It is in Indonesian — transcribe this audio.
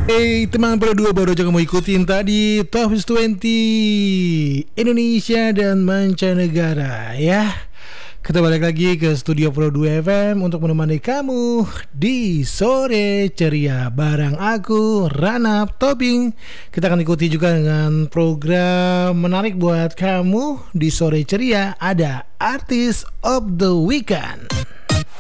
Hey teman berdua, baru aja kamu ikutin tadi Top 20 Indonesia dan mancanegara ya. Kita balik lagi ke studio Pro 2 FM untuk menemani kamu di sore ceria bareng aku Ranap Tobing. Kita akan ikuti juga dengan program menarik buat kamu di sore ceria, ada Artist of the Weekend.